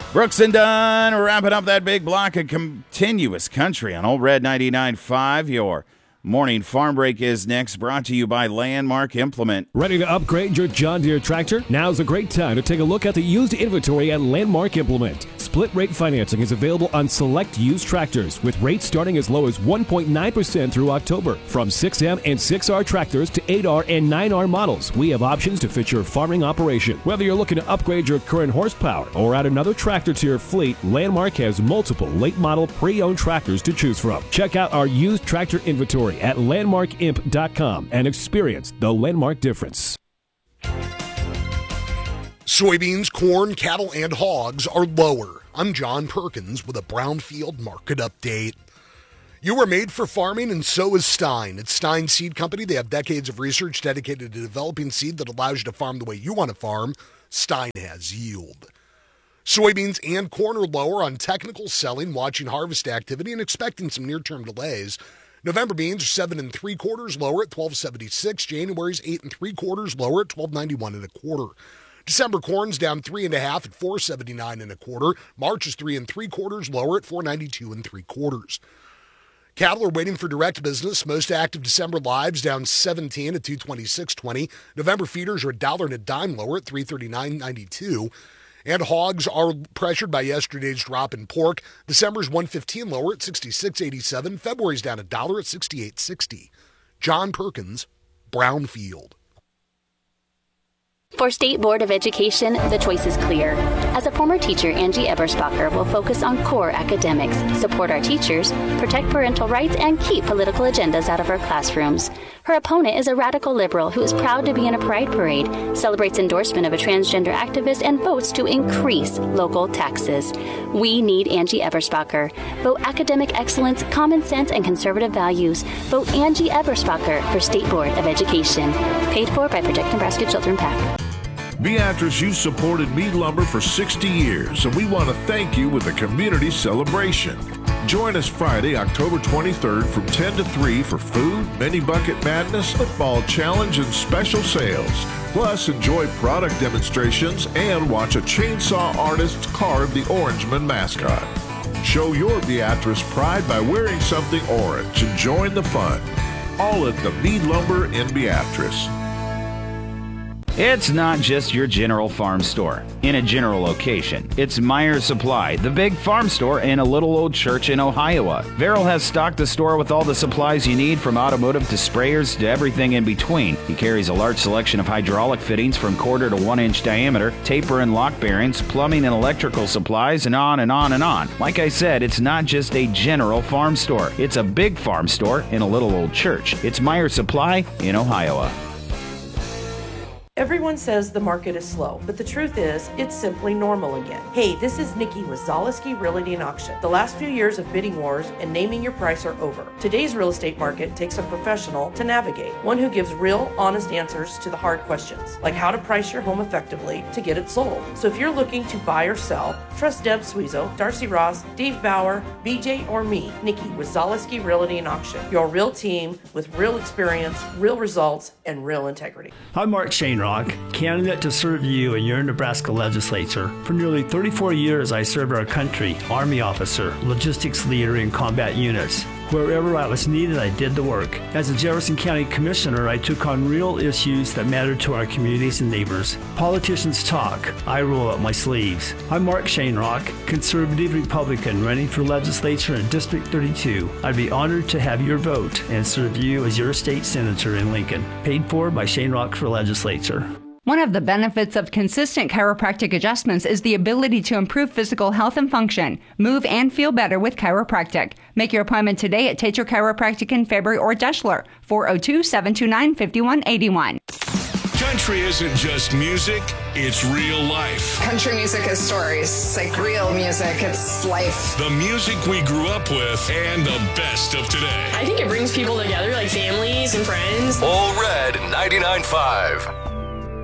Brooks and Dunn wrapping up that big block of continuous country on Old Red 99.5. Your morning farm break is next, brought to you by Landmark Implement. Ready to upgrade your John Deere tractor? Now's a great time to take a look at the used inventory at Landmark Implement. Split rate financing is available on select used tractors with rates starting as low as 1.9% through October. From 6M and 6R tractors to 8R and 9R models, we have options to fit your farming operation. Whether you're looking to upgrade your current horsepower or add another tractor to your fleet, Landmark has multiple late model pre-owned tractors to choose from. Check out our used tractor inventory at landmarkimp.com and experience the Landmark difference. Soybeans, corn, cattle, and hogs are lower. I'm John Perkins with a Brownfield market update. You were made for farming, and so is Stein. It's Stein Seed Company. They have decades of research dedicated to developing seed that allows you to farm the way you want to farm. Stein has yield. Soybeans and corn are lower on technical selling, watching harvest activity, and expecting some near-term delays. November beans are 7 3/4 lower at $12.76. January's 8 3/4 lower at $12.91 1/4. December corn's down 3 1/2 at $4.79 1/4. March is 3 3/4 lower at $4.92 3/4. Cattle are waiting for direct business. Most active December lives down 17 at $226.20. November feeders are $1 and a dime lower at $339.92. And hogs are pressured by yesterday's drop in pork. December's $1.15 lower at $66.87. February's down $1 at $68.60. John Perkins, Brownfield. For State Board of Education, the choice is clear. As a former teacher, Angie Eberspacher will focus on core academics, support our teachers, protect parental rights, and keep political agendas out of our classrooms. Her opponent is a radical liberal who is proud to be in a pride parade, celebrates endorsement of a transgender activist, and votes to increase local taxes. We need Angie Eberspacher. Vote academic excellence, common sense, and conservative values. Vote Angie Eberspacher for State Board of Education. Paid for by Protect Nebraska Children PAC. Beatrice, you've supported Mead Lumber for 60 years, and we want to thank you with a community celebration. Join us Friday, October 23rd from 10 to 3 for food, mini bucket madness, football challenge, and special sales. Plus, enjoy product demonstrations and watch a chainsaw artist carve the Orangeman mascot. Show your Beatrice pride by wearing something orange and join the fun. All at the Mead Lumber in Beatrice. It's not just your general farm store in a general location. It's Meyer Supply, the big farm store in a little old church in Ohio. Verrill has stocked the store with all the supplies you need, from automotive to sprayers to everything in between. He carries a large selection of hydraulic fittings from 1/4 to 1 inch diameter, taper and lock bearings, plumbing and electrical supplies, and on and on and on. Like I said, it's not just a general farm store. It's a big farm store in a little old church. It's Meyer Supply in Ohio. Everyone says the market is slow, but the truth is, it's simply normal again. Hey, this is Nikki with Zaleski Realty and Auction. The last few years of bidding wars and naming your price are over. Today's real estate market takes a professional to navigate, one who gives real, honest answers to the hard questions, like how to price your home effectively to get it sold. So if you're looking to buy or sell, trust Deb Suizo, Darcy Ross, Dave Bauer, BJ, or me, Nikki with Zaleski Realty and Auction. Your real team with real experience, real results, and real integrity. I'm Mark Shainrock, candidate to serve you in your Nebraska legislature. For nearly 34 years, I served our country, Army officer, logistics leader in combat units. Wherever I was needed, I did the work. As a Jefferson County Commissioner, I took on real issues that mattered to our communities and neighbors. Politicians talk, I roll up my sleeves. I'm Mark Shainrock, conservative Republican running for legislature in District 32. I'd be honored to have your vote and serve you as your state senator in Lincoln. Paid for by Shainrock for Legislature. One of the benefits of consistent chiropractic adjustments is the ability to improve physical health and function, move and feel better with chiropractic. Make your appointment today at Tater Chiropractic in February or Deschler, 402-729-5181. Country isn't just music, it's real life. Country music is stories. It's like real music, it's life. The music we grew up with and the best of today. I think it brings people together, like families and friends. All Red 99.5.